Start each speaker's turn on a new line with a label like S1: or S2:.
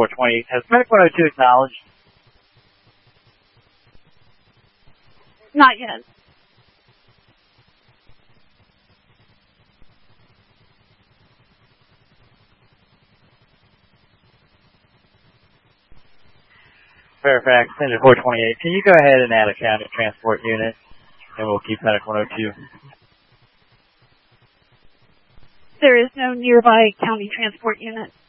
S1: 428. Has Medic 102 acknowledged?
S2: Not yet.
S1: Fairfax, Engine 428. Can you go ahead and add a county transport unit? And we'll keep Medic 102.
S2: There is no nearby county transport unit.